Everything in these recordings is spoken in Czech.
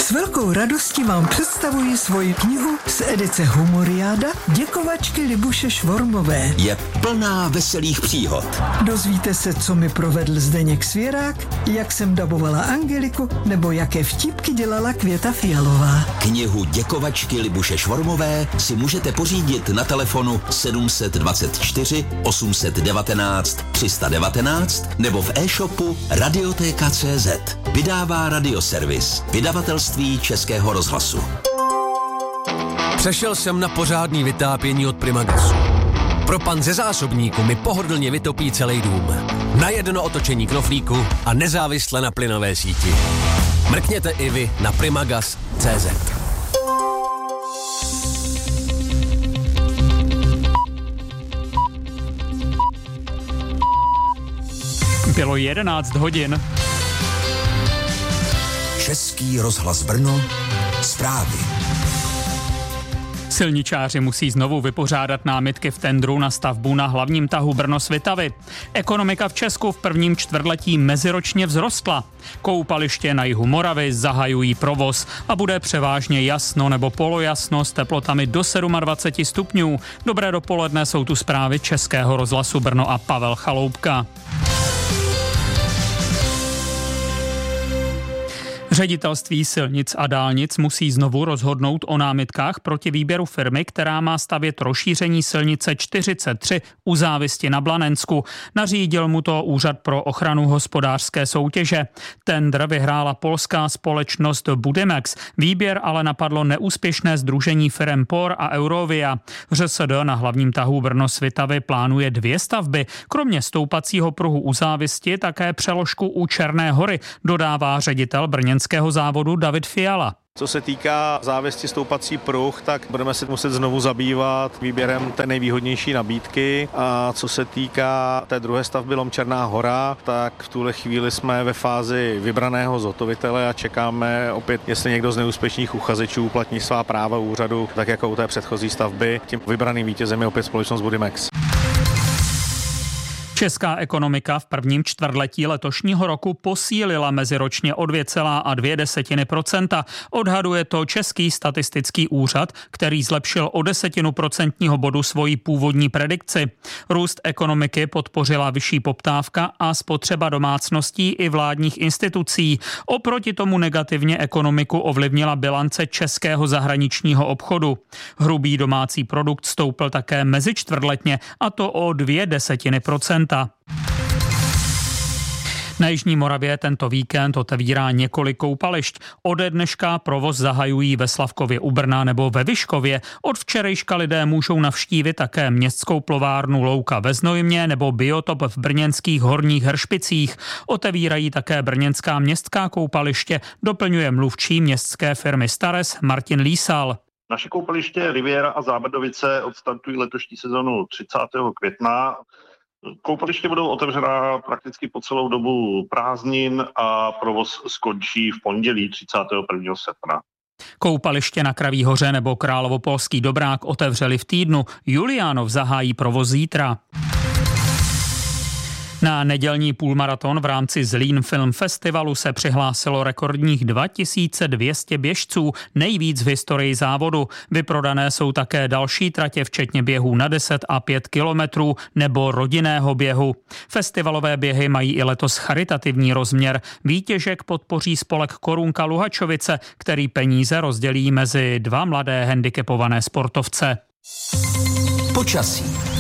S velkou radostí vám představuji svoji knihu z edice Humoriáda Děkovačky Libuše Švormové. Je plná veselých příhod. Dozvíte se, co mi provedl Zdeněk Svěrák, jak jsem dabovala Angeliku, nebo jaké vtípky dělala Květa Fialová. Knihu Děkovačky Libuše Švormové si můžete pořídit na telefonu 724 819 319 nebo v e-shopu Radioteka.cz. Vydává Radioservis, vydavatelství Českého rozhlasu. Přešel jsem na pořádný vytápění od Primagasu. Propan ze zásobníku mi pohodlně vytopí celý dům. Na jedno otočení knoflíku a nezávisle na plynové síti. Mrkněte i vy na primagas.cz. Bylo 11 hodin. Český rozhlas Brno, zprávy. Silničáři musí znovu vypořádat námitky v tendru na stavbu na hlavním tahu Brno-Svitavy. Ekonomika v Česku v prvním čtvrtletí meziročně vzrostla. Koupaliště na jihu Moravy zahajují provoz a bude převážně jasno nebo polojasno s teplotami do 27 stupňů. Dobré dopoledne, jsou tu zprávy Českého rozhlasu Brno a Pavel Chaloupka. Ředitelství silnic a dálnic musí znovu rozhodnout o námitkách proti výběru firmy, která má stavět rozšíření silnice 43 u Závisti na Blanensku. Nařídil mu to Úřad pro ochranu hospodářské soutěže. Tendr vyhrála polská společnost Budimex. Výběr ale napadlo neúspěšné sdružení firem POR a Eurovia. ŘSD na hlavním tahu Brno-Svitavy plánuje 2 stavby. Kromě stoupacího pruhu u Závisti také přeložku u Černé Hory, dodává ředitel brněnského závodu David Fiala. Co se týká Závisti stoupací pruh, tak budeme se muset znovu zabývat výběrem té nejvýhodnější nabídky. A co se týká té druhé stavby Lom Černá Hora, tak v tuhle chvíli jsme ve fázi vybraného zhotovitele a čekáme opět, jestli někdo z neúspěšných uchazečů uplatní svá práva úřadu, tak jako u té předchozí stavby. Tím vybraným vítězem je opět společnost Budimex. Česká ekonomika v prvním čtvrtletí letošního roku posílila meziročně o 2,2%. Odhaduje to Český statistický úřad, který zlepšil o 0,1% bodu svoji původní predikci. Růst ekonomiky podpořila vyšší poptávka a spotřeba domácností i vládních institucí. Oproti tomu negativně ekonomiku ovlivnila bilance českého zahraničního obchodu. Hrubý domácí produkt stoupl také mezičtvrtletně, a to o 0,2%. Na jižní Moravě tento víkend otevírá několik koupališť. Ode dneška provoz zahajují ve Slavkově u Brna nebo ve Vyškově. Od včerejška lidé můžou navštívit také městskou plovárnu Louka ve Znojmě nebo Biotop v brněnských Horních Hršpicích. Otevírají také brněnská městská koupaliště, doplňuje mluvčí městské firmy Stares Martin Lísal. Naše koupaliště Riviera a Zábrdovice odstartují letošní sezonu 30. května. Koupaliště budou otevřená prakticky po celou dobu prázdnin a provoz skončí v pondělí 31. srpna. Koupaliště na Kraví hoře nebo Královopolský Dobrák otevřeli v týdnu. Juliánov zahájí provoz zítra. Na nedělní půlmaraton v rámci Zlín Film Festivalu se přihlásilo rekordních 2200 běžců, nejvíc v historii závodu. Vyprodané jsou také další tratě, včetně běhů na 10 a 5 kilometrů nebo rodinného běhu. Festivalové běhy mají i letos charitativní rozměr. Výtěžek podpoří spolek Korunka Luhačovice, který peníze rozdělí mezi 2 mladé handicapované sportovce. Počasí.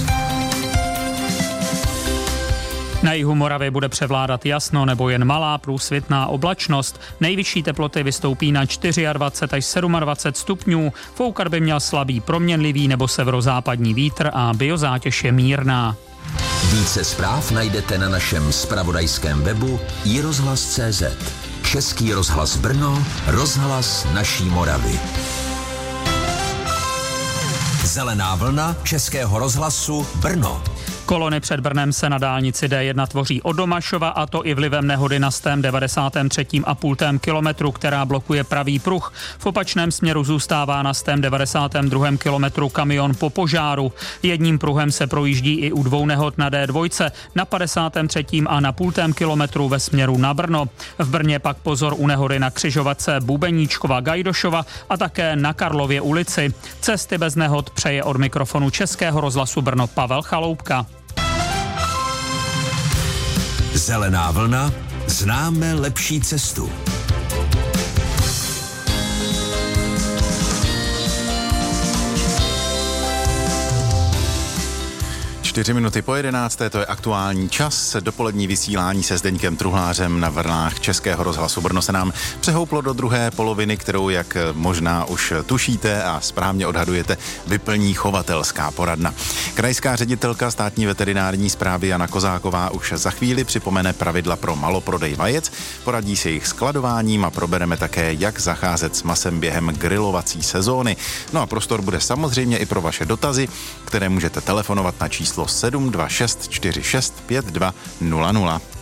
Na jihu Moravy bude převládat jasno nebo jen malá průsvitná oblačnost. Nejvyšší teploty vystoupí na 24 až 27 stupňů. Foukat by měl slabý proměnlivý nebo severozápadní vítr a biozátěž je mírná. Více zpráv najdete na našem zpravodajském webu iRozhlas.cz. Český rozhlas Brno, rozhlas naší Moravy. Zelená vlna Českého rozhlasu Brno. Kolony před Brnem se na dálnici D1 tvoří od Domašova, a to i vlivem nehody na 93,5 kilometru, která blokuje pravý pruh. V opačném směru zůstává na 92. kilometru kamion po požáru. Jedním pruhem se projíždí i u dvou nehod na D2, na 53. a na 0,5 kilometru ve směru na Brno. V Brně pak pozor u nehody na křižovatce Bubeníčkova Gajdošova a také na Karlově ulici. Cesty bez nehod přeje od mikrofonu Českého rozhlasu Brno Pavel Chaloupka. Zelená vlna, známe lepší cestu. 4 minuty po 11. To je aktuální čas. Dopolední vysílání se Zdeňkem Truhlářem na vlnách Českého rozhlasu Brno se nám přehouplo do druhé poloviny, kterou, jak možná už tušíte a správně odhadujete, vyplní chovatelská poradna. Krajská ředitelka státní veterinární správy Jana Kozáková už za chvíli připomene pravidla pro maloprodej vajec, poradí se jejich skladováním a probereme také, jak zacházet s masem během grilovací sezóny. No a prostor bude samozřejmě i pro vaše dotazy, které můžete telefonovat na číslo 726 46 5200.